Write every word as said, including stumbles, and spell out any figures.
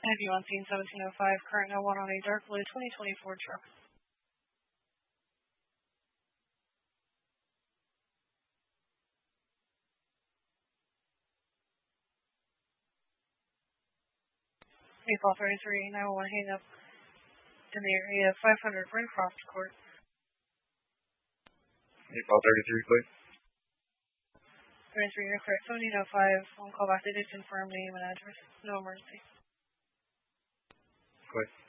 Have you on scene seventeen oh five, current oh one on a dark blue twenty twenty-four truck. April thirty-three, nine one one hang up in the area of five hundred Brincroft Court. April thirty-three, please. thirty-three, you're correct. seventeen oh five, on call back, they did confirm name and address. No emergency. Quick.